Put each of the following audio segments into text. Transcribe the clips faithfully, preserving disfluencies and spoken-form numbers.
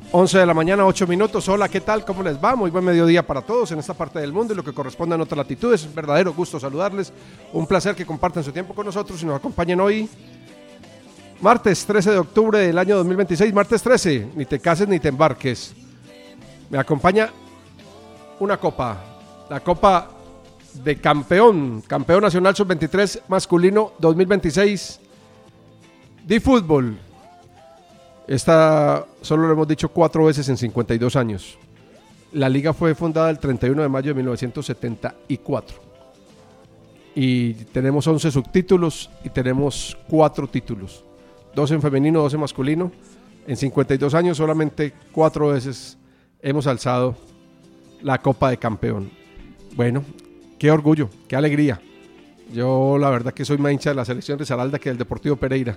once de la mañana, ocho minutos. Hola, ¿qué tal? ¿Cómo les va? Muy buen mediodía para todos en esta parte del mundo y lo que corresponde a otras latitudes. Un verdadero gusto saludarles. Un placer que compartan su tiempo con nosotros y nos acompañen hoy, martes trece de octubre del año dos mil veintiséis. Martes trece, ni te cases ni te embarques. Me acompaña una copa, la Copa de Campeón, Campeón Nacional sub veintitrés masculino dos mil veintiséis de fútbol. Esta solo lo hemos dicho cuatro veces en cincuenta y dos años. La liga fue fundada el treinta y uno de mayo de mil novecientos setenta y cuatro. Y tenemos once subtítulos y tenemos cuatro títulos. Dos en femenino, dos en masculino. En cincuenta y dos años solamente cuatro veces hemos alzado la Copa de Campeón. Bueno, qué orgullo, qué alegría. Yo la verdad que soy más hincha de la selección Risaralda que del Deportivo Pereira.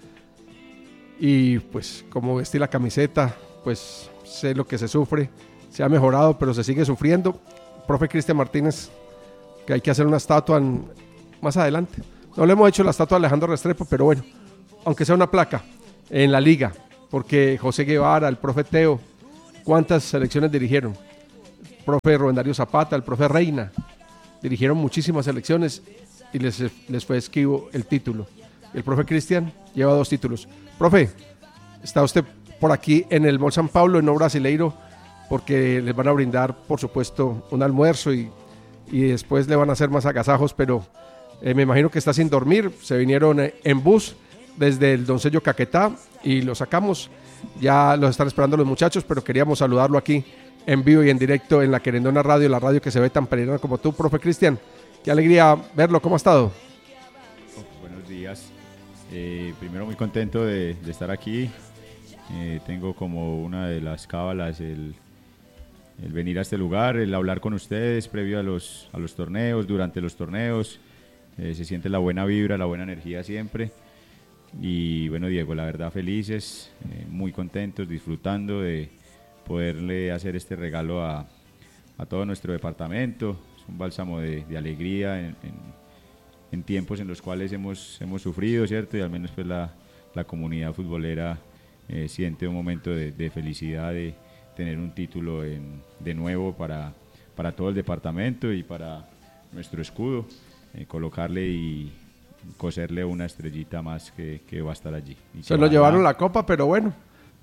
Y pues como vestí la camiseta, pues sé lo que se sufre, se ha mejorado, pero se sigue sufriendo. Profe Cristian Martínez, que hay que hacer una estatua en, más adelante. No le hemos hecho la estatua a Alejandro Restrepo, pero bueno, aunque sea una placa en la liga, porque José Guevara, el profe Teo, ¿cuántas selecciones dirigieron? El profe Rubén Darío Zapata, el profe Reina, dirigieron muchísimas selecciones y les, les fue esquivo el título. El profe Cristian lleva dos títulos. Profe, está usted por aquí en el Mall San Pablo, en No Brasileiro, porque les van a brindar, por supuesto, un almuerzo y, y después le van a hacer más agasajos, pero eh, me imagino que está sin dormir. Se vinieron en bus desde el Doncello Caquetá y lo sacamos. Ya los están esperando los muchachos, pero queríamos saludarlo aquí en vivo y en directo en la Querendona Radio, la radio que se ve tan peregrina como tú, profe Cristian. Qué alegría verlo. ¿Cómo ha estado? Oh, buenos días. Eh, primero muy contento de, de estar aquí. Eh, tengo como una de las cábalas el, el venir a este lugar, el hablar con ustedes previo a los, a los torneos, durante los torneos. Eh, se siente la buena vibra, la buena energía siempre. Y bueno, Diego, la verdad felices, eh, muy contentos, disfrutando de poderle hacer este regalo a, a todo nuestro departamento. Es un bálsamo de, de alegría en, en en tiempos en los cuales hemos, hemos sufrido, ¿cierto? Y al menos pues la, la comunidad futbolera eh, siente un momento de, de felicidad de tener un título en, de nuevo para, para todo el departamento y para nuestro escudo, eh, colocarle y coserle una estrellita más que, que va a estar allí. Y se lo llevaron la copa, pero bueno.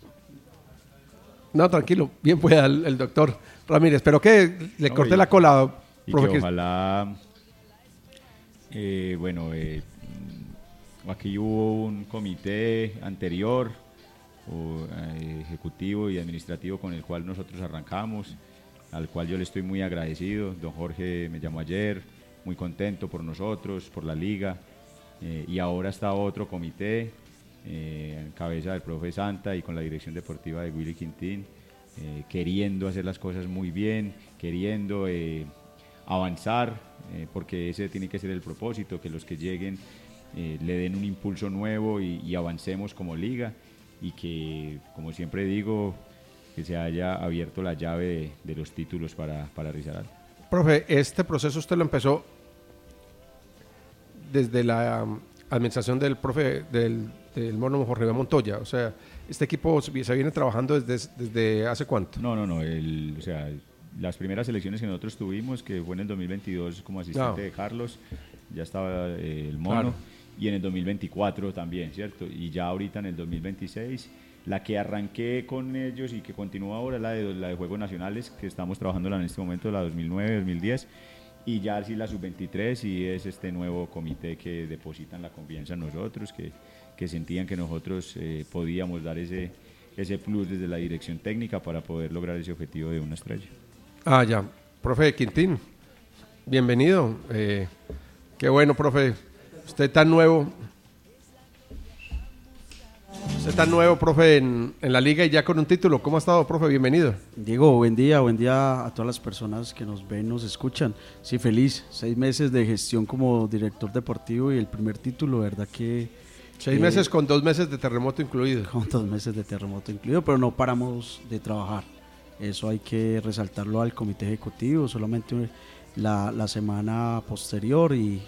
No, tranquilo, bien pueda el, el doctor Ramírez, pero que le no, corté y, la cola, y profe. Que ojalá... Eh, bueno, eh, aquí hubo un comité anterior, o, eh, ejecutivo y administrativo con el cual nosotros arrancamos, al cual yo le estoy muy agradecido. Don Jorge me llamó ayer, muy contento por nosotros, por la liga, eh, y ahora está otro comité eh, en cabeza del profe Santa y con la dirección deportiva de Willy Quintín, eh, queriendo hacer las cosas muy bien, queriendo eh, avanzar. Eh, porque ese tiene que ser el propósito, que los que lleguen eh, le den un impulso nuevo y, y avancemos como liga y que, como siempre digo, que se haya abierto la llave de, de los títulos para, para Risaralda. Profe, este proceso usted lo empezó desde la um, administración del profe del, del mono Jorge Montoya, o sea, este equipo se viene trabajando desde, desde ¿hace cuánto? No, no, no, el, o sea... Las primeras elecciones que nosotros tuvimos, que fue en el dos mil veintidós como asistente no. de Carlos, ya estaba eh, el mono, claro. Y en el dos mil veinticuatro también, ¿cierto? Y ya ahorita en el dos mil veintiséis, la que arranqué con ellos y que continúa ahora, la de, la de Juegos Nacionales, que estamos trabajando en este momento, la dos mil nueve, dos mil diez, y ya sí la sub veintitrés, y es este nuevo comité que depositan la confianza en nosotros, que, que sentían que nosotros eh, podíamos dar ese, ese plus desde la dirección técnica para poder lograr ese objetivo de una estrella. Ah, ya. Profe Quintín, bienvenido. Eh, qué bueno, profe. Usted tan nuevo. Usted tan nuevo, profe, en, en la liga y ya con un título. ¿Cómo ha estado, profe? Bienvenido. Diego, buen día. Buen día a todas las personas que nos ven, nos escuchan. Sí, feliz. Seis meses de gestión como director deportivo y el primer título, ¿verdad que? Seis eh, meses con dos meses de terremoto incluido. Con dos meses de terremoto incluido, pero no paramos de trabajar. Eso hay que resaltarlo al comité ejecutivo, solamente la, la semana posterior y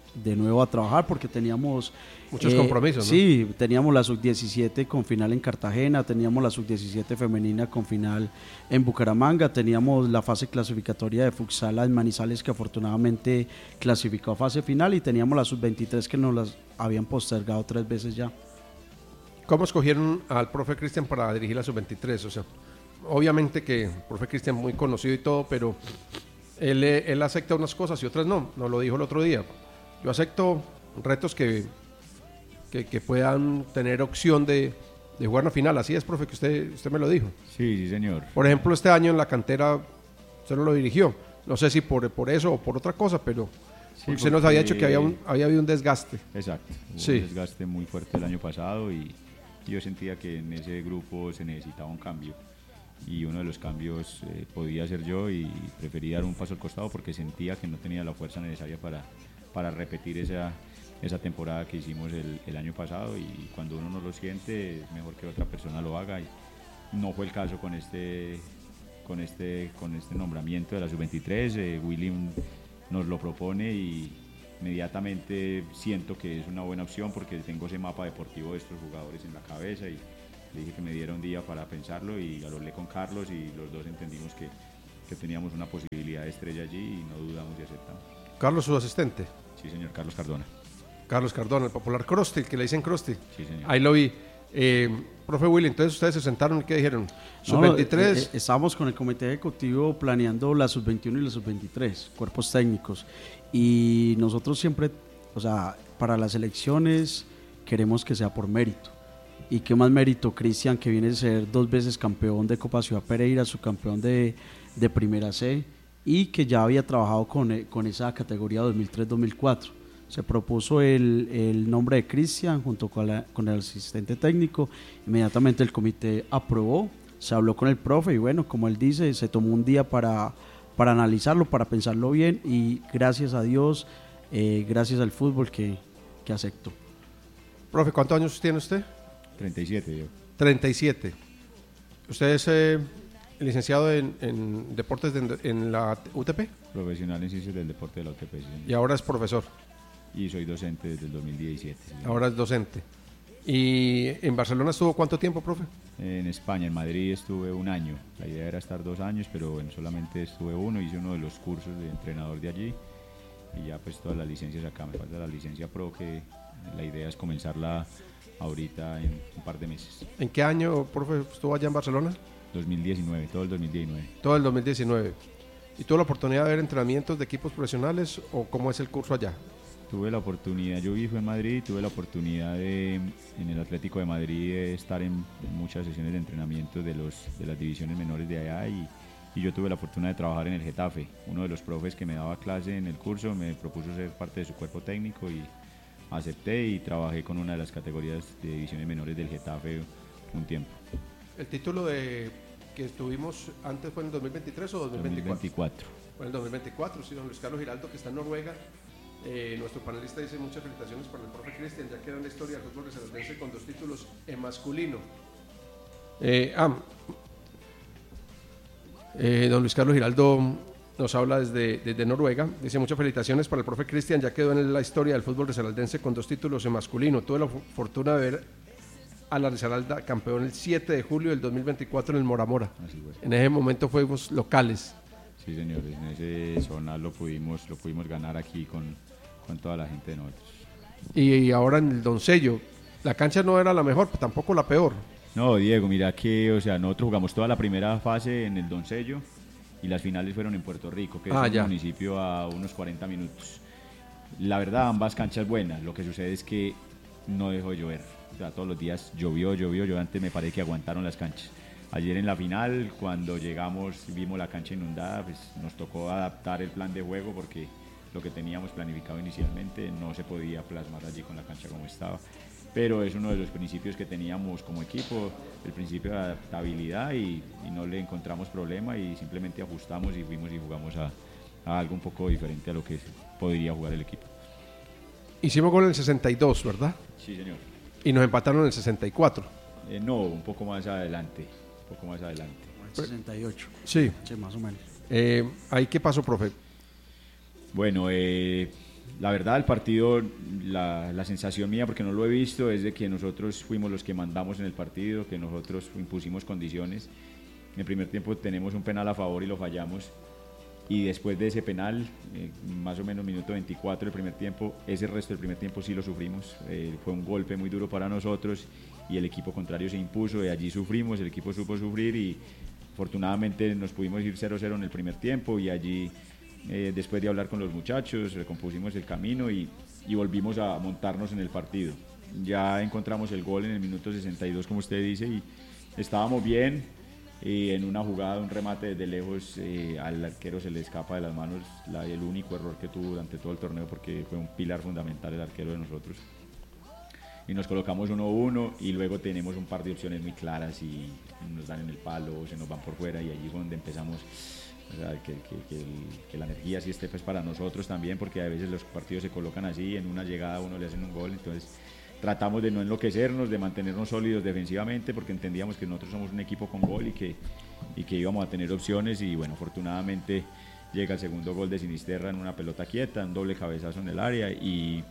de nuevo a trabajar porque teníamos muchos eh, compromisos, ¿no? Sí, teníamos la sub diecisiete con final en Cartagena, teníamos la sub diecisiete femenina con final en Bucaramanga, teníamos la fase clasificatoria de futsal en Manizales que afortunadamente clasificó a fase final y teníamos la sub veintitrés que nos las habían postergado tres veces ya. ¿Cómo escogieron al profe Cristian para dirigir la sub veintitrés? O sea, obviamente que el profe Cristian muy conocido y todo, pero él, él acepta unas cosas y otras no, nos lo dijo el otro día. Yo acepto retos que, que, que puedan tener opción de, de jugar una final. Así es, profe, que usted, usted me lo dijo. Sí, sí, señor. Por ejemplo, este año en la cantera usted no lo dirigió. No sé si por, por eso o por otra cosa, pero sí, usted nos había dicho que había, un, había habido un desgaste. Exacto, hubo sí. un desgaste muy fuerte el año pasado y, y yo sentía que en ese grupo se necesitaba un cambio. Y uno de los cambios eh, podía ser yo y preferí dar un paso al costado porque sentía que no tenía la fuerza necesaria para... para repetir esa, esa temporada que hicimos el, el año pasado y cuando uno no lo siente es mejor que otra persona lo haga y no fue el caso con este, con este, con este nombramiento de la sub veintitrés. eh, William nos lo propone y inmediatamente siento que es una buena opción porque tengo ese mapa deportivo de estos jugadores en la cabeza y le dije que me diera un día para pensarlo y lo hablé con Carlos y los dos entendimos que, que teníamos una posibilidad de estrella allí y no dudamos y aceptamos. Carlos, su asistente. Sí, señor, Carlos Cardona. Carlos Cardona, el popular Krusty, que le dicen Krusty. Sí, señor. Ahí lo vi. Eh, profe Willy, entonces ustedes se sentaron y ¿qué dijeron? sub No, veintitrés. eh, eh, estábamos con el comité ejecutivo planeando la sub veintiuno y la sub veintitrés, cuerpos técnicos. Y nosotros siempre, o sea, para las elecciones queremos que sea por mérito. Y qué más mérito, Cristian, que viene a ser dos veces campeón de Copa Ciudad Pereira, subcampeón de, de Primera C, y que ya había trabajado con, con esa categoría dos mil tres dos mil cuatro. Se propuso el, el nombre de Cristian junto con, la, con el asistente técnico, inmediatamente el comité aprobó, se habló con el profe y bueno, como él dice, se tomó un día para, para analizarlo, para pensarlo bien y gracias a Dios, eh, gracias al fútbol que, que aceptó. Profe, ¿cuántos años tiene usted? treinta y siete, yo. treinta y siete. ¿Usted es eh, licenciado en, en deportes de, en la U T P? Profesional en ciencias del deporte de la U T P, sí, y ahora es profesor. Y soy docente desde el dos mil diecisiete. Sí. Ahora es docente. ¿Y en Barcelona estuvo cuánto tiempo, profe? En España, en Madrid estuve un año. La idea era estar dos años, pero bueno, solamente estuve uno. Hice uno de los cursos de entrenador de allí y ya pues todas las licencias acá. Me falta la licencia pro, que la idea es comenzarla ahorita en un par de meses. ¿En qué año, profe, estuvo allá en Barcelona? dos mil diecinueve, todo el dos mil diecinueve. Todo el dos mil diecinueve. ¿Y tuvo la oportunidad de ver entrenamientos de equipos profesionales o cómo es el curso allá? Tuve la oportunidad, yo vivo en Madrid, tuve la oportunidad de, en el Atlético de Madrid, de estar en, en muchas sesiones de entrenamiento de, los, de las divisiones menores de allá y, y yo tuve la fortuna de trabajar en el Getafe. Uno de los profes que me daba clase en el curso me propuso ser parte de su cuerpo técnico y acepté y trabajé con una de las categorías de divisiones menores del Getafe un tiempo. ¿El título de que estuvimos antes fue en el dos mil veintitrés o dos mil veinticuatro? dos mil veinticuatro. Fue en el dos mil veinticuatro, sí, don Luis Carlos Giraldo, que está en Noruega. Eh, nuestro panelista dice muchas felicitaciones para el profe Cristian, ya quedó en la historia del fútbol risaraldense con dos títulos en masculino. Eh, ah, eh, don Luis Carlos Giraldo nos habla desde, desde Noruega, dice muchas felicitaciones para el profe Cristian, ya quedó en la historia del fútbol risaraldense con dos títulos en masculino. Tuve la fortuna de ver a la Risaralda campeón el siete de julio del dos mil veinticuatro en el Mora Mora. En ese momento fuimos locales. Sí, señores, en ese zona lo pudimos, lo pudimos ganar aquí con, con toda la gente de nosotros. Y, y ahora en el Doncello, la cancha no era la mejor, pero tampoco la peor. No, Diego, mira que, o sea, nosotros jugamos toda la primera fase en el Doncello y las finales fueron en Puerto Rico, que es ah, un ya. municipio a unos cuarenta minutos. La verdad, ambas canchas buenas, lo que sucede es que no dejó de llover. O sea, todos los días llovió, llovió, yo antes me parece que aguantaron las canchas. Ayer en la final, cuando llegamos, vimos la cancha inundada, pues nos tocó adaptar el plan de juego porque lo que teníamos planificado inicialmente no se podía plasmar allí con la cancha como estaba. Pero es uno de los principios que teníamos como equipo, el principio de adaptabilidad y, y no le encontramos problema y simplemente ajustamos y fuimos y jugamos a, a algo un poco diferente a lo que podría jugar el equipo. Hicimos gol en el sesenta y dos, ¿verdad? Sí, señor. Y nos empataron en el sesenta y cuatro. Eh, no, un poco más adelante. Un poco más adelante. El sesenta y ocho. Sí. Sí, más o menos. Eh, ¿Ahí qué pasó, profe? Bueno, eh, la verdad, el partido, la, la sensación mía, porque no lo he visto, es de que nosotros fuimos los que mandamos en el partido, que nosotros impusimos condiciones. En el primer tiempo tenemos un penal a favor y lo fallamos. Y después de ese penal, eh, más o menos minuto veinticuatro del primer tiempo, ese resto del primer tiempo sí lo sufrimos. Eh, fue un golpe muy duro para nosotros y el equipo contrario se impuso. Y allí sufrimos, el equipo supo sufrir y afortunadamente nos pudimos ir cero cero en el primer tiempo. Y allí, eh, después de hablar con los muchachos, recompusimos el camino y, y volvimos a montarnos en el partido. Ya encontramos el gol en el minuto sesenta y dos, como usted dice, y estábamos bien. Y en una jugada, un remate desde lejos, eh, al arquero se le escapa de las manos la, el único error que tuvo durante todo el torneo, porque fue un pilar fundamental el arquero de nosotros. Y nos colocamos uno uno y luego tenemos un par de opciones muy claras y nos dan en el palo, se nos van por fuera y allí es donde empezamos, o sea, que, que, que, el, que la energía sí esté pues para nosotros también, porque a veces los partidos se colocan así, en una llegada a uno le hacen un gol, entonces tratamos de no enloquecernos, de mantenernos sólidos defensivamente, porque entendíamos que nosotros somos un equipo con gol y que, y que íbamos a tener opciones. Y bueno, afortunadamente llega el segundo gol de Sinisterra en una pelota quieta, un doble cabezazo en el área y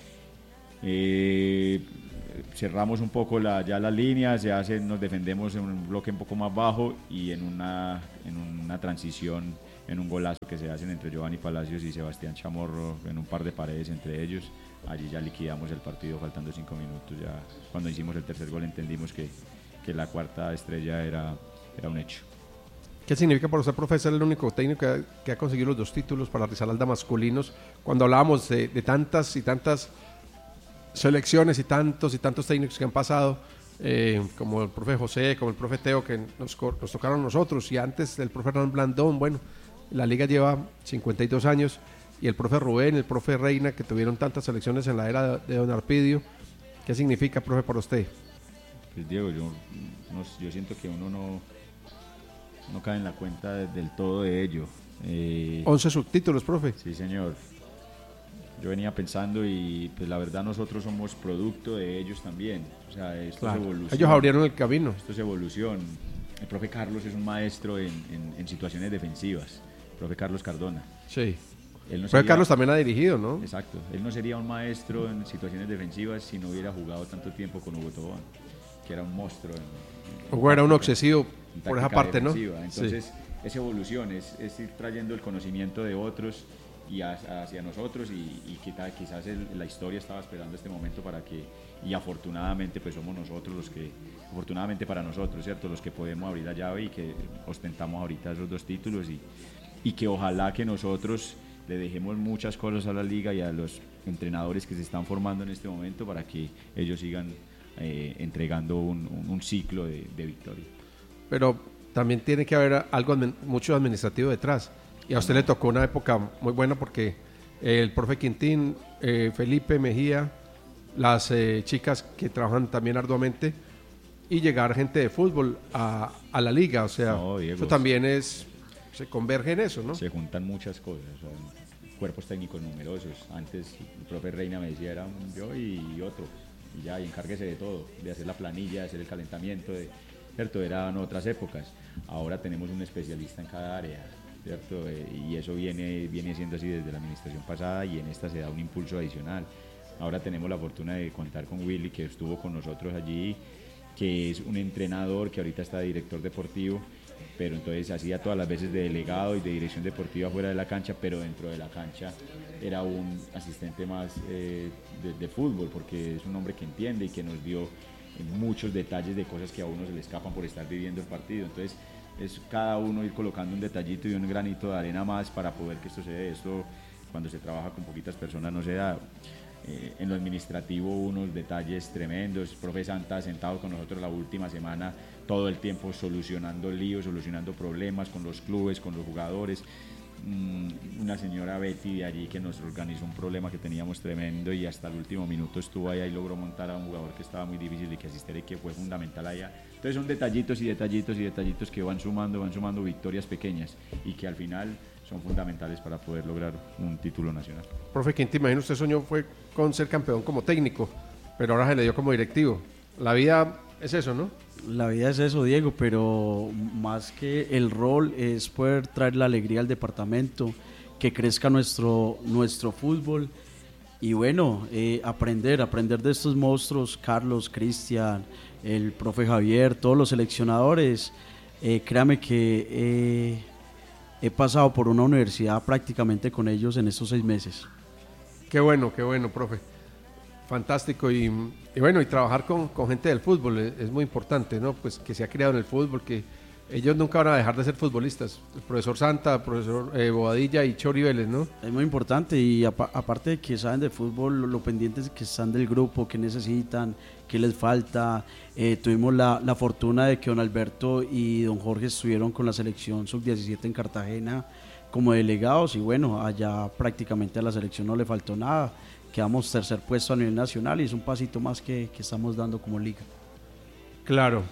eh, cerramos un poco la, ya las líneas, ya se, nos defendemos en un bloque un poco más bajo y en una, en una transición, en un golazo que se hacen entre Giovanni Palacios y Sebastián Chamorro, en un par de paredes entre ellos. Allí ya liquidamos el partido faltando cinco minutos. Ya cuando hicimos el tercer gol entendimos que, que la cuarta estrella era, era un hecho. ¿Qué significa para usted, profe, ser el único técnico que ha, que ha conseguido los dos títulos para Risaralda masculinos? Cuando hablábamos de, de tantas y tantas selecciones y tantos y tantos técnicos que han pasado, eh, como el profe José, como el profe Teo, que nos, nos tocaron nosotros, y antes el profe Hernán Blandón. Bueno, la liga lleva cincuenta y dos años. Y el profe Rubén, el profe Reina, que tuvieron tantas selecciones en la era de Don Arpidio. ¿Qué significa, profe, para usted? Pues Diego, yo, no, yo siento que uno no, no cae en la cuenta de, del todo de ello. Eh, once subtítulos, profe. Sí, señor. Yo venía pensando y pues la verdad nosotros somos producto de ellos también. O sea, esto Claro. es evolución. Ellos abrieron el camino. Esto es evolución. El profe Carlos es un maestro en, en, en situaciones defensivas. El profe Carlos Cardona. Sí. Él no Profe sería, Carlos también ha dirigido, ¿no? Exacto. Él no sería un maestro en situaciones defensivas si no hubiera jugado tanto tiempo con Hugo Tobón, que era un monstruo. En, en Hugo era un táctica, obsesivo por esa parte, defensiva. ¿no? Entonces, sí. es evolución, es, es ir trayendo el conocimiento de otros y hacia, hacia nosotros y, y quizás, quizás el, la historia estaba esperando este momento para que, y afortunadamente pues somos nosotros los que, afortunadamente para nosotros, ¿cierto? Los que podemos abrir la llave y que ostentamos ahorita esos dos títulos y, y que ojalá que nosotros le dejemos muchas cosas a la liga y a los entrenadores que se están formando en este momento para que ellos sigan eh, entregando un, un, un ciclo de, de victoria. Pero también tiene que haber algo mucho administrativo detrás. Y a usted le tocó una época muy buena porque el profe Quintín, eh, Felipe Mejía, las eh, chicas que trabajan también arduamente y llegar gente de fútbol a, a la liga. O sea, no, Diego, eso también es... se converge en eso, ¿no? Se juntan muchas cosas, son cuerpos técnicos numerosos. Antes el profe Reina me decía era un yo y otro, y ya, y encárguese de todo, de hacer la planilla, de hacer el calentamiento, de, ¿cierto? Eran otras épocas. Ahora tenemos un especialista en cada área, ¿cierto? Eh, y eso viene, viene siendo así desde la administración pasada y en esta se da un impulso adicional. Ahora tenemos la fortuna de contar con Willy, que estuvo con nosotros allí, que es un entrenador que ahorita está de director deportivo, pero entonces hacía todas las veces de delegado y de dirección deportiva fuera de la cancha, pero dentro de la cancha era un asistente más eh, de, de fútbol, porque es un hombre que entiende y que nos dio muchos detalles de cosas que a uno se le escapan por estar viviendo el partido. Entonces es cada uno ir colocando un detallito y un granito de arena más para poder que esto se dé. Esto cuando se trabaja con poquitas personas no se da. Eh, en lo administrativo unos detalles tremendos. Profe Santa sentado con nosotros la última semana todo el tiempo solucionando líos, solucionando problemas con los clubes, con los jugadores. Mm, una señora Betty de allí que nos organizó un problema que teníamos tremendo y hasta el último minuto estuvo allá y logró montar a un jugador que estaba muy difícil y que asistiera y que fue fundamental allá. Entonces son detallitos y detallitos y detallitos que van sumando, van sumando victorias pequeñas y que al final son fundamentales para poder lograr un título nacional. Profe Quintín, imagino usted soñó fue con ser campeón como técnico, pero ahora se le dio como directivo. La vida es eso, ¿no? La vida es eso, Diego, pero más que el rol es poder traer la alegría al departamento, que crezca nuestro, nuestro fútbol Y bueno, eh, aprender, aprender de estos monstruos, Carlos, Cristian, el profe Javier, todos los seleccionadores. Eh, créame que eh, he pasado por una universidad prácticamente con ellos en estos seis meses. Qué bueno, qué bueno, profe. Fantástico. Y, y bueno, y trabajar con, con gente del fútbol es, es muy importante, ¿no? Pues que se ha criado en el fútbol, que ellos nunca van a dejar de ser futbolistas. El profesor Santa, el profesor eh, Bobadilla y Chori Vélez, ¿no? Es muy importante y apa- aparte de que saben de fútbol, lo, lo pendientes que están del grupo, qué necesitan, qué les falta. Eh, tuvimos la, la fortuna de que don Alberto y don Jorge estuvieron con la selección sub diecisiete en Cartagena como delegados y bueno, allá prácticamente a la selección no le faltó nada. Quedamos tercer puesto a nivel nacional y es un pasito más que, que estamos dando como liga. Claro.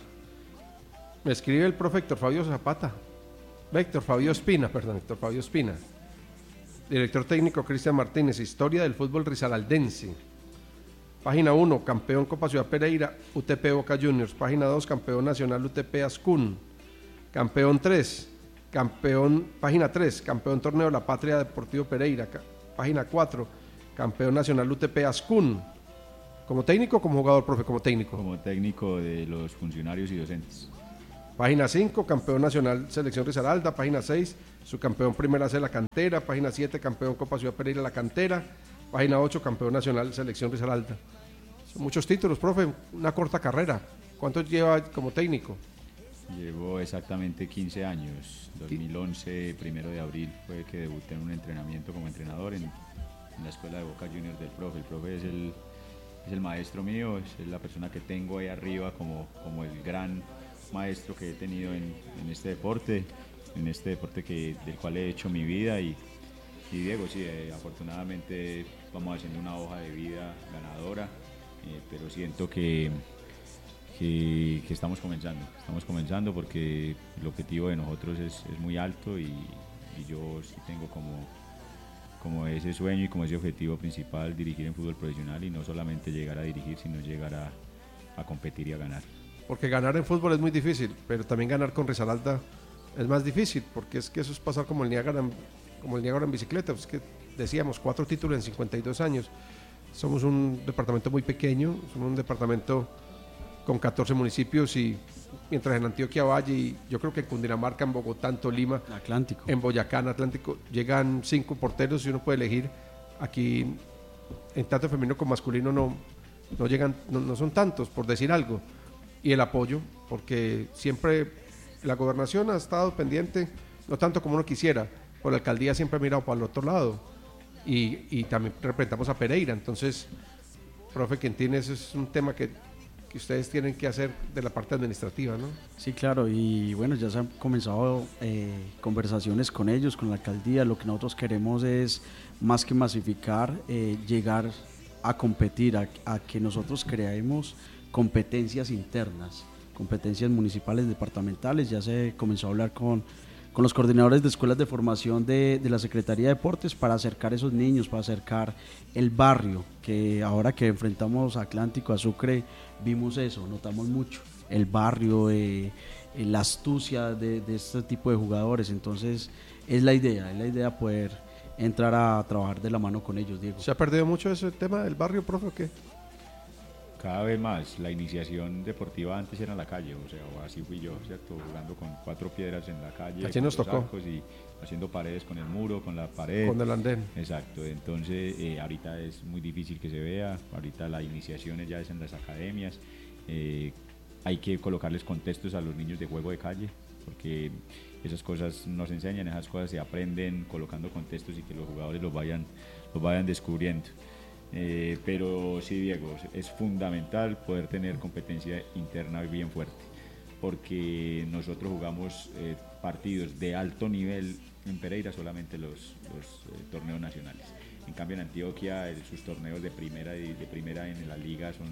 Me escribe el profe Héctor Fabio Zapata. Héctor Fabio Espina, perdón, Héctor Fabio Espina. Director técnico Cristian Martínez, historia del fútbol risaraldense. Página uno, campeón Copa Ciudad Pereira, U T P Boca Juniors. Página dos, campeón nacional U T P Ascún. Campeón tres, campeón, página tres, campeón torneo La Patria Deportivo Pereira. Ca- Página cuatro, campeón nacional U T P Ascún. ¿Como técnico o como jugador, profe? Como técnico. Como técnico de los funcionarios y docentes. Página cinco, campeón nacional Selección Risaralda. Página seis, subcampeón Primera C La Cantera. Página siete, campeón Copa Ciudad Pereira La Cantera. Página ocho, campeón nacional Selección Risaralda. Son muchos títulos, profe, una corta carrera. ¿Cuánto lleva como técnico? Llevo exactamente quince años. dos mil once, primero de abril, fue que debuté en un entrenamiento como entrenador en, en la escuela de Boca Juniors del profe. El profe es el, es el maestro mío, es la persona que tengo ahí arriba como, como el gran maestro que he tenido en, en este deporte, en este deporte que, del cual he hecho mi vida. Y, y Diego, sí, eh, afortunadamente vamos haciendo una hoja de vida ganadora, eh, pero siento que, que, que estamos comenzando, estamos comenzando porque el objetivo de nosotros es, es muy alto y, y yo sí tengo como, como ese sueño y como ese objetivo principal, dirigir en fútbol profesional y no solamente llegar a dirigir, sino llegar a, a competir y a ganar. Porque ganar en fútbol es muy difícil, pero también ganar con Risaralda es más difícil, porque es que eso es pasar como el Niágara, como el Niágara en bicicleta. Es que decíamos, cuatro títulos en cincuenta y dos años. Somos un departamento muy pequeño, somos un departamento con catorce municipios y mientras en Antioquia Valle y yo creo que en Cundinamarca, en Bogotá, en Tolima, Atlántico. en Boyacá, en Atlántico, llegan cinco porteros y uno puede elegir. Aquí en tanto femenino como masculino no, no llegan, no, no son tantos, por decir algo. Y el apoyo, porque siempre la gobernación ha estado pendiente, no tanto como uno quisiera, pero la alcaldía siempre ha mirado para el otro lado y, y también representamos a Pereira. Entonces, profe Quintín, ese es un tema que, que ustedes tienen que hacer de la parte administrativa, ¿no? Sí, claro, y bueno, ya se han comenzado eh, conversaciones con ellos, con la alcaldía. Lo que nosotros queremos es, más que masificar, eh, llegar a competir, a, a que nosotros creemos competencias internas, competencias municipales, departamentales. Ya se comenzó a hablar con, con los coordinadores de escuelas de formación de, de la Secretaría de Deportes para acercar esos niños, para acercar el barrio, que ahora que enfrentamos a Atlántico, a Sucre, vimos eso, notamos mucho, el barrio, eh, eh, la astucia de, de este tipo de jugadores. Entonces es la idea, es la idea poder entrar a trabajar de la mano con ellos, Diego. ¿Se ha perdido mucho ese tema del barrio, profe, o qué? Cada vez más, la iniciación deportiva antes era en la calle, o sea, o así fui yo, ¿cierto? Jugando con cuatro piedras en la calle, así con nos los tocó. arcos y haciendo paredes con el muro, con la pared. Con el andén. Exacto, entonces eh, ahorita es muy difícil que se vea, ahorita la iniciación ya es en las academias, eh, hay que colocarles contextos a los niños de juego de calle, porque esas cosas nos enseñan, esas cosas se aprenden colocando contextos y que los jugadores los vayan, los vayan descubriendo. Eh, pero sí, Diego, es fundamental poder tener competencia interna bien fuerte, porque nosotros jugamos eh, partidos de alto nivel en Pereira, solamente los, los eh, torneos nacionales. En cambio en Antioquia, eh, sus torneos de primera y de primera en la liga son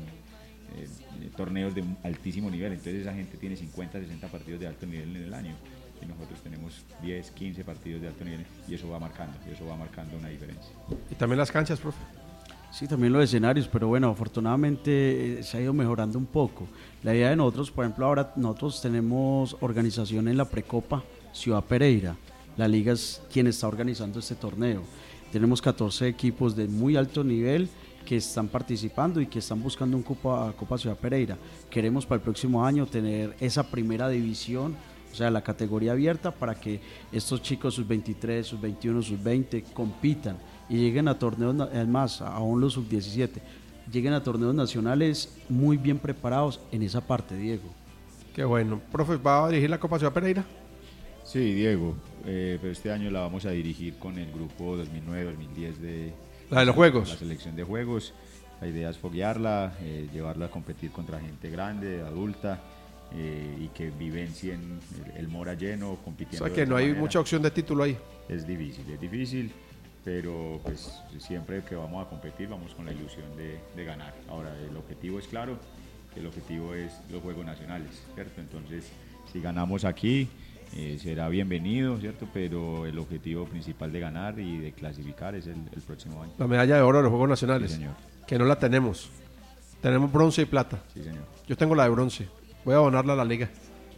eh, torneos de altísimo nivel, entonces esa gente tiene cincuenta, sesenta partidos de alto nivel en el año y nosotros tenemos diez, quince partidos de alto nivel y eso va marcando, eso va marcando una diferencia. Y también las canchas, profe. Sí, también los escenarios, pero bueno, afortunadamente eh, se ha ido mejorando un poco. La idea de nosotros, por ejemplo, ahora nosotros tenemos organización en la Precopa Ciudad Pereira. La liga es quien está organizando este torneo. Tenemos catorce equipos de muy alto nivel que están participando y que están buscando un Copa, Copa Ciudad Pereira. Queremos para el próximo año tener esa primera división, o sea, la categoría abierta, para que estos chicos sub veintitrés, sub veintiuno, sub veinte compitan y lleguen a torneos, además, aún los sub diecisiete, lleguen a torneos nacionales muy bien preparados en esa parte, Diego. Qué bueno. Profe, ¿va a dirigir la Copa Ciudad Pereira? Sí, Diego, eh, pero este año la vamos a dirigir con el grupo dos mil nueve dos mil diez de... La de los juegos. La selección de juegos. La idea es foguearla, eh, llevarla a competir contra gente grande, adulta, eh, y que vivencien el, el Mora lleno, compitiendo. O sea que no hay manera. Mucha opción de título ahí. Es difícil, es difícil, pero pues siempre que vamos a competir vamos con la ilusión de, de ganar. Ahora, el objetivo es claro, el objetivo es los Juegos Nacionales, ¿cierto? Entonces, si ganamos aquí, Eh, será bienvenido, ¿cierto? Pero el objetivo principal de ganar y de clasificar es el, el próximo año. La medalla de oro de los Juegos Nacionales. Sí, señor. Que no la tenemos. Tenemos bronce y plata. Sí, señor. Yo tengo la de bronce. Voy a donarla a la liga.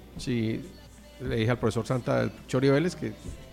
Sí, le dije al profesor Santa, el Chori Vélez, que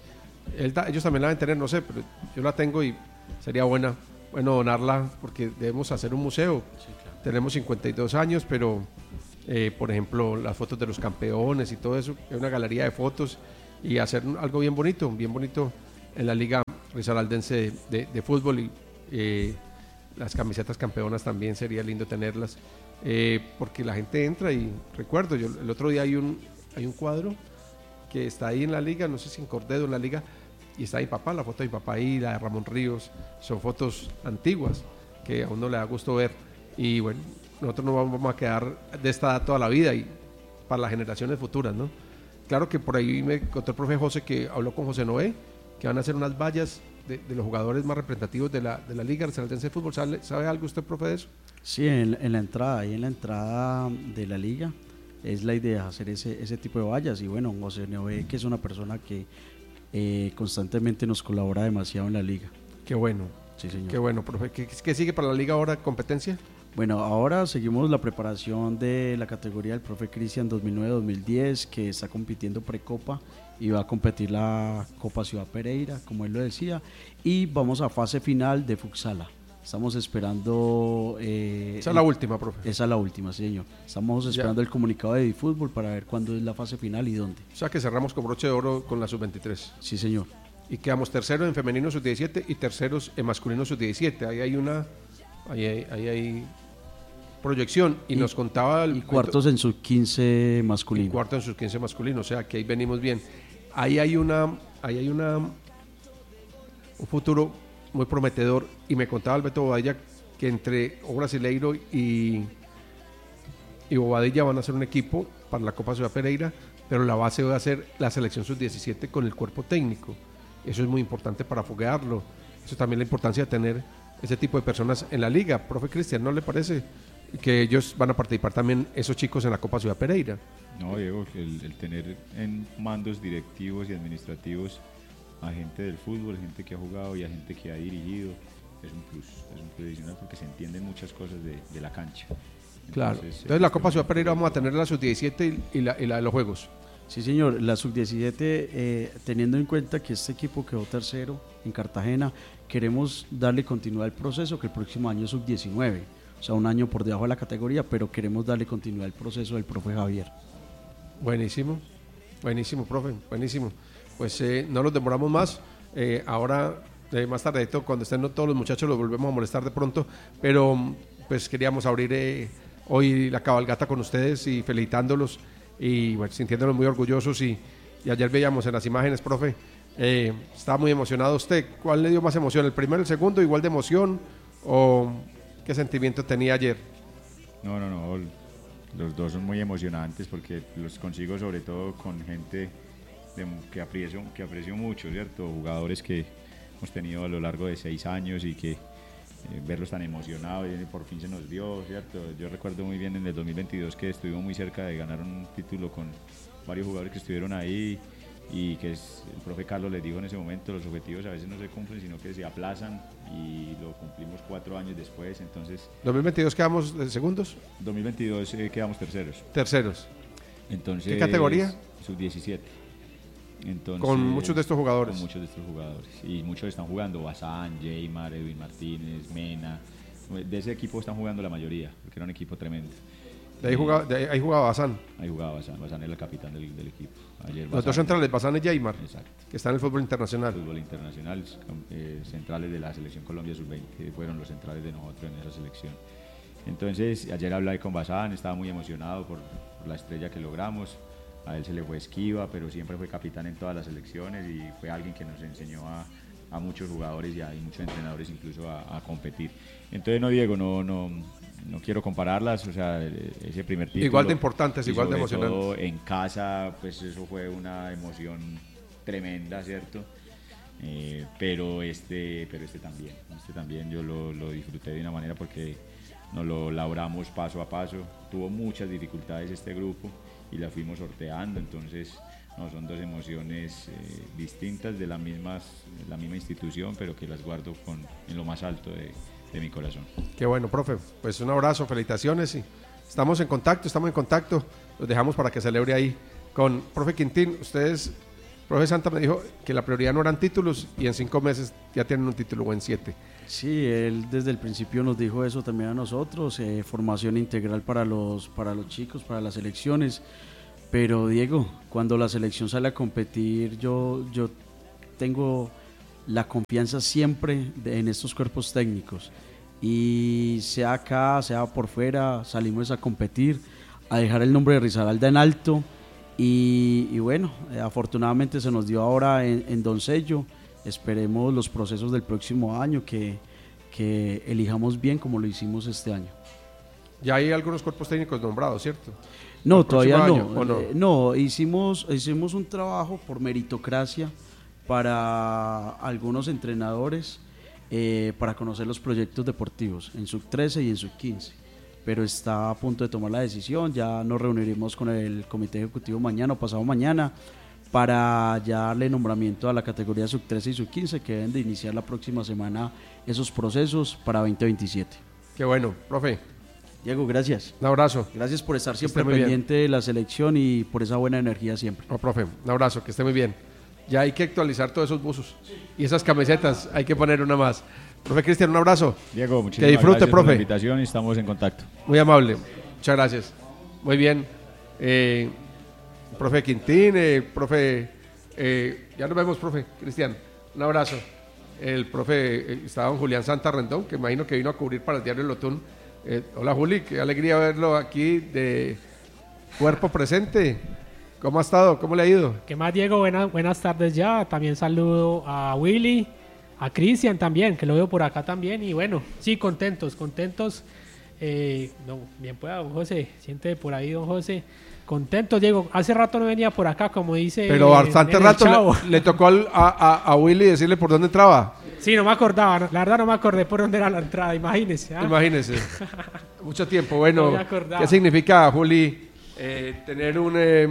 él da, ellos también la deben tener, no sé, pero yo la tengo y sería buena, bueno, donarla porque debemos hacer un museo. Sí, claro. Tenemos cincuenta y dos años, pero... Eh, por ejemplo, las fotos de los campeones y todo eso, es una galería de fotos y hacer algo bien bonito, bien bonito en la Liga Risaraldense de, de, de fútbol y eh, las camisetas campeonas también sería lindo tenerlas, eh, porque la gente entra y recuerdo, yo el otro día hay un, hay un cuadro que está ahí en la liga, no sé si en Cordedo en la liga, y está mi papá, la foto de mi papá ahí, la de Ramón Ríos, son fotos antiguas que a uno le da gusto ver y bueno, nosotros no vamos a quedar de esta edad toda la vida y para las generaciones futuras, ¿no? Claro que por ahí me contó el profe José que habló con José Noé, que van a hacer unas vallas de, de los jugadores más representativos de la, de la Liga Risaraldense de Fútbol. ¿Sabe, ¿Sabe algo usted, profe, de eso? Sí, en, en la entrada, ahí en la entrada de la Liga es la idea, hacer ese, ese tipo de vallas. Y bueno, José Noé, que es una persona que eh, constantemente nos colabora demasiado en la Liga. Qué bueno. Sí, señor. Qué bueno, profe. ¿Qué, qué sigue para la Liga ahora? ¿Competencia? Bueno, ahora seguimos la preparación de la categoría del profe Cristian dos mil nueve dos mil diez, que está compitiendo precopa y va a competir la Copa Ciudad Pereira, como él lo decía, y vamos a fase final de Futsala. Estamos esperando... Eh, esa es la última, profe. Esa es la última, sí, señor. Estamos esperando ya el comunicado de Difútbol para ver cuándo es la fase final y dónde. O sea que cerramos con broche de oro con la sub veintitrés. Sí, señor. Y quedamos terceros en femenino sub diecisiete y terceros en masculino sub diecisiete. Ahí hay una... Ahí hay... Ahí hay proyección y, y nos contaba el, y cuartos en sub quince masculino y cuartos en sub quince masculino, o sea que ahí venimos bien. Ahí hay una ahí hay una un futuro muy prometedor y me contaba Alberto Bobadilla que entre O Brasileiro y y Bobadilla van a hacer un equipo para la Copa Ciudad Pereira, pero la base va a ser la selección sub diecisiete con el cuerpo técnico. Eso es muy importante para foguearlo. Eso también la importancia de tener ese tipo de personas en la liga. Profe Cristian, ¿no le parece que ellos van a participar también, esos chicos, en la Copa Ciudad Pereira? No, Diego, el, el tener en mandos directivos y administrativos a gente del fútbol, gente que ha jugado y a gente que ha dirigido, es un plus, es un plus adicional porque se entienden muchas cosas de, de la cancha. Entonces, claro, entonces la Copa Ciudad Pereira vamos a tener la sub diecisiete y, y, la, y la de los Juegos. Sí, señor, la sub diecisiete, eh, teniendo en cuenta que este equipo quedó tercero en Cartagena, queremos darle continuidad al proceso, que el próximo año es sub diecinueve, o sea, un año por debajo de la categoría, pero queremos darle continuidad al proceso del profe Javier. Buenísimo, buenísimo, profe, buenísimo. Pues eh, no los demoramos más, eh, ahora eh, más tarde, cuando estén todos los muchachos, los volvemos a molestar de pronto, pero pues queríamos abrir eh, hoy la cabalgata con ustedes y felicitándolos y bueno, sintiéndonos muy orgullosos y, y ayer veíamos en las imágenes, profe, eh, estaba muy emocionado usted. ¿Cuál le dio más emoción, el primero, el segundo, igual de emoción o qué sentimiento tenía ayer? No, no, no, los dos son muy emocionantes porque los consigo sobre todo con gente de, que, aprecio, que aprecio mucho, ¿cierto? Jugadores que hemos tenido a lo largo de seis años y que eh, verlos tan emocionados y por fin se nos dio, ¿cierto? Yo recuerdo muy bien en el dos mil veintidós que estuvimos muy cerca de ganar un título con varios jugadores que estuvieron ahí y que es, el profe Carlos les dijo en ese momento, los objetivos a veces no se cumplen sino que se aplazan y lo cumplimos cuatro años después. Entonces, ¿dos mil veintidós quedamos de segundos? dos mil veintidós eh, quedamos terceros. Terceros. Entonces, ¿qué categoría? sub diecisiete. Entonces, con muchos de estos jugadores. Con muchos de estos jugadores. Y muchos están jugando, Bazán, Jaymar, Edwin Martínez, Mena. De ese equipo están jugando la mayoría, porque era un equipo tremendo. De ahí jugaba, de ahí, ahí jugaba Bazán. Ahí jugaba Bazán, Bazán era el capitán del, del equipo. Ayer Los Bazán, dos centrales, Bazán y Jaymar, exacto. que están en el fútbol internacional. Fútbol internacional, eh, centrales de la selección Colombia sub veinte, fueron los centrales de nosotros en esa selección. Entonces, ayer hablé con Bazán, estaba muy emocionado por, por la estrella que logramos. A él se le fue esquiva, pero siempre fue capitán en todas las selecciones y fue alguien que nos enseñó a, a muchos jugadores y a y muchos entrenadores incluso a, a competir. Entonces, no, Diego, no, no, no quiero compararlas, o sea, ese primer título. Igual de importantes, igual de emocionantes. Todo en casa, pues eso fue una emoción tremenda, ¿cierto? Eh, pero este pero este también, este también yo lo, lo disfruté de una manera porque nos lo labramos paso a paso. Tuvo muchas dificultades este grupo y las fuimos sorteando, entonces no, son dos emociones eh, distintas de la misma, la misma institución, pero que las guardo con, en lo más alto de, de mi corazón. Qué bueno, profe, pues un abrazo, felicitaciones y estamos en contacto, estamos en contacto, los dejamos para que celebre ahí con profe Quintín. Ustedes, profe Santa me dijo que la prioridad no eran títulos y en cinco meses ya tienen un título o en siete. Sí, él desde el principio nos dijo eso también a nosotros, eh, formación integral para los, para los chicos, para las selecciones. Pero Diego, cuando la selección sale a competir, yo, yo tengo la confianza siempre de, en estos cuerpos técnicos. Y sea acá, sea por fuera, salimos a competir, a dejar el nombre de Risaralda en alto. Y, y bueno, eh, afortunadamente se nos dio ahora en, en Doncello. Esperemos los procesos del próximo año que, que elijamos bien como lo hicimos este año. Ya hay algunos cuerpos técnicos nombrados, ¿cierto? No, todavía no. Año, ¿o no? Eh, no, hicimos, hicimos un trabajo por meritocracia para algunos entrenadores eh, para conocer los proyectos deportivos en sub trece y en sub quince. Pero está a punto de tomar la decisión. Ya nos reuniremos con el comité ejecutivo mañana o pasado mañana para ya darle nombramiento a la categoría sub trece y sub quince, que deben de iniciar la próxima semana esos procesos para veinte veintisiete. Qué bueno, profe. Diego, gracias. Un abrazo. Gracias por estar siempre muy pendiente bien. de la selección y por esa buena energía siempre. No, profe, un abrazo, que esté muy bien. Ya hay que actualizar todos esos buzos y esas camisetas, hay que poner una más. Profe Cristian, un abrazo. Diego, muchísimas que disfrute, gracias profe. por la invitación y estamos en contacto. Muy amable, muchas gracias. Muy bien. Eh, profe Quintín, eh, profe, eh, ya nos vemos, profe Cristian. Un abrazo. El profe, eh, estaba don Julián Santa Rendón, que imagino que vino a cubrir para el diario El Lotún. Eh, hola Juli, qué alegría verlo aquí de cuerpo presente. ¿Cómo ha estado? ¿Cómo le ha ido? ¿Qué más, Diego? Buenas, buenas tardes ya. También saludo a Willy, a Cristian también, que lo veo por acá también. Y bueno, sí, contentos, contentos. Eh, no, bien pueda, don José. Siente por ahí, don José. Contentos, Diego. Hace rato no venía por acá, como dice. Pero bastante rato le, le tocó al, a, a, a Willy decirle por dónde entraba. Sí, no me acordaba, no, la verdad no me acordé por dónde era la entrada, imagínese. ¿ah? Imagínese. Mucho tiempo. Bueno, no ¿qué significa, Juli, eh, tener un eh,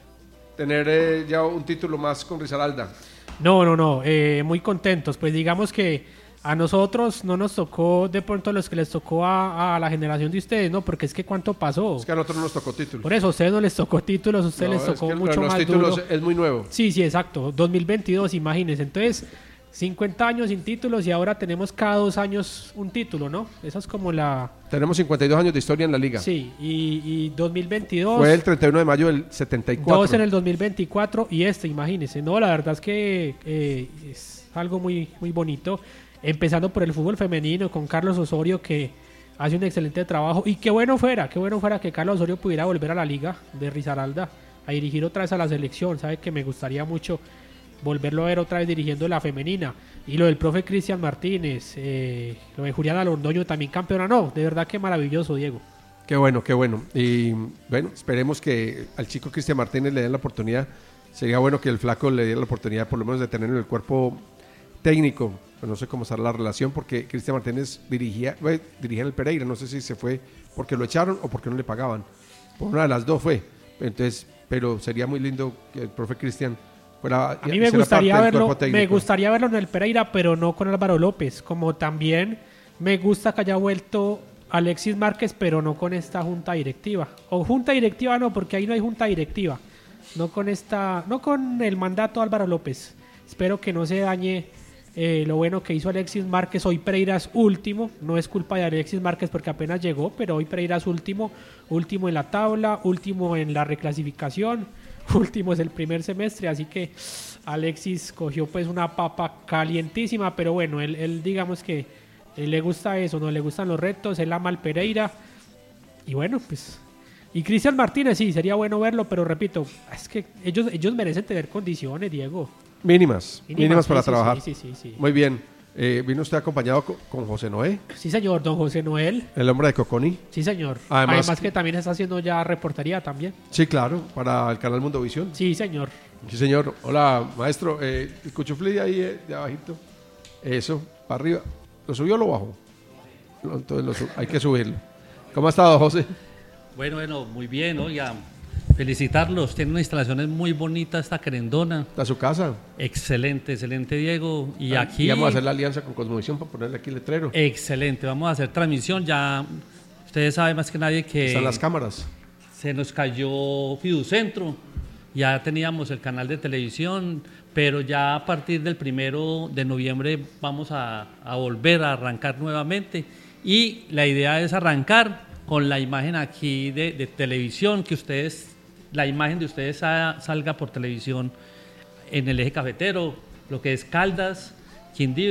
tener eh, ya un título más con Risaralda? No, no, no, eh, muy contentos. Pues digamos que a nosotros no nos tocó de pronto los que les tocó a, a la generación de ustedes, ¿no? Porque es que ¿cuánto pasó? Es que a nosotros no nos tocó títulos. Por eso, a ustedes no les tocó títulos, a ustedes no, les tocó es que mucho los más títulos duro. Es muy nuevo. Sí, sí, exacto. dos mil veintidós, imagínense. Entonces, cincuenta años sin títulos y ahora tenemos cada dos años un título, ¿no? Esa es como la... Tenemos cincuenta y dos años de historia en la liga. Sí, y, y dos mil veintidós... Fue el treinta y uno de mayo del setenta y cuatro. Dos en el dos mil veinticuatro y este, imagínense. No, la verdad es que eh, es algo muy, muy bonito. Empezando por el fútbol femenino con Carlos Osorio, que hace un excelente trabajo. Y qué bueno fuera, qué bueno fuera que Carlos Osorio pudiera volver a la liga de Risaralda a dirigir otra vez a la selección. Sabe que me gustaría mucho volverlo a ver otra vez dirigiendo la femenina. Y lo del profe Cristian Martínez, eh, lo de Juliana Londoño también campeona. No, de verdad que maravilloso, Diego. Qué bueno, qué bueno. Y bueno, esperemos que al chico Cristian Martínez le den la oportunidad. Sería bueno que el flaco le diera la oportunidad por lo menos de tener en el cuerpo técnico. Pues no sé cómo será la relación porque Cristian Martínez dirigía, bueno, dirigía en el Pereira. No sé si se fue porque lo echaron o porque no le pagaban. Por una de las dos fue. Entonces, pero sería muy lindo que el profe Cristian fuera. A mí me gustaría verlo, me gustaría verlo en el Pereira, pero no con Álvaro López. Como también me gusta que haya vuelto Alexis Márquez, pero no con esta junta directiva. O junta directiva no, porque ahí no hay junta directiva. no con esta, no con el mandato de Álvaro López. Espero que no se dañe eh, lo bueno que hizo Alexis Márquez. Hoy Pereira es último, no es culpa de Alexis Márquez porque apenas llegó, pero hoy Pereira es último, último en la tabla, último en la reclasificación, último es el primer semestre, así que Alexis cogió pues una papa calientísima, pero bueno, él, él digamos que él le gusta eso, no le gustan los retos, él ama al Pereira y bueno, pues... Y Cristian Martínez, sí, sería bueno verlo, pero repito, es que ellos, ellos merecen tener condiciones, Diego. Mínimas, mínimas, mínimas sí, para sí, trabajar. Sí, sí, sí, sí. Muy bien. Eh, ¿Vino usted acompañado con, con José Noé? Sí, señor, don José Noel. El hombre de Coconi. Sí, señor. Además, Además que también está haciendo ya reportería también. Sí, claro, para el canal Mundovisión. Sí, señor. Sí, señor. Hola, maestro. Eh, el cuchuflí ahí, eh, de abajito. Eso, para arriba. ¿Lo subió o lo bajó? No, entonces lo sub- hay que subirlo. ¿Cómo ha estado, José? Bueno, bueno, muy bien, oiga, felicitarlos, tienen unas instalaciones muy bonitas esta querendona, ¿Está su casa? excelente, excelente Diego, y Ah, aquí... vamos a hacer la alianza con Cosmovisión para ponerle aquí el letrero. Excelente, vamos a hacer transmisión, ya ustedes saben más que nadie que Están las cámaras. se nos cayó Fiducentro, ya teníamos el canal de televisión, pero ya a partir del primero de noviembre vamos a, a volver a arrancar nuevamente, y la idea es arrancar con la imagen aquí de, de televisión, que ustedes, la imagen de ustedes sa- salga por televisión en el eje cafetero, lo que es Caldas, Quindío